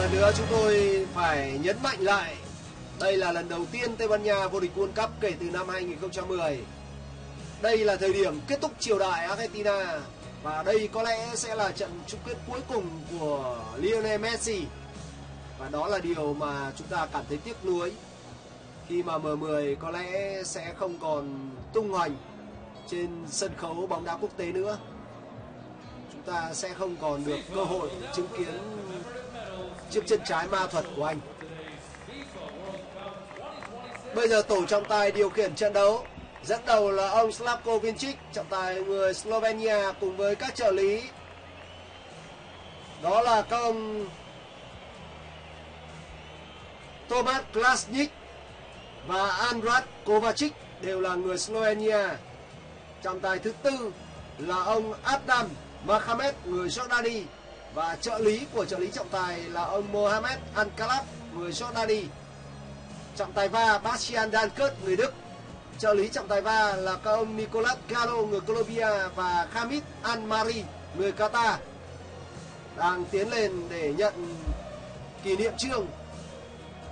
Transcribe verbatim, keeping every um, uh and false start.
lần nữa chúng tôi phải nhấn mạnh lại, đây là lần đầu tiên Tây Ban Nha vô địch World Cup kể từ năm hai nghìn không trăm mười. Đây là thời điểm kết thúc triều đại Argentina và đây có lẽ sẽ là trận chung kết cuối cùng của Lionel Messi. Và đó là điều mà chúng ta cảm thấy tiếc nuối khi mà M mười có lẽ sẽ không còn tung hoành trên sân khấu bóng đá quốc tế nữa. Chúng ta sẽ không còn được cơ hội chứng kiến chiếc chân trái ma thuật của anh. Bây giờ tổ trọng tài điều khiển trận đấu. Dẫn đầu là ông Slavko Vincic, trọng tài người Slovenia cùng với các trợ lý. Đó là các ông Tomasz Klasnik và Andrad Kovacic đều là người Slovenia. Trọng tài thứ tư là ông Adam Mohamed người Jordani và trợ lý của trợ lý trọng tài là ông Mohamed Ankalab người Jordani. Trọng tài va Bastian Dankert người Đức. Trợ lý trọng tài va là các ông Nicolas Galo người Colombia và Hamid Al-Mari người Qatar. Đang tiến lên để nhận kỷ niệm chương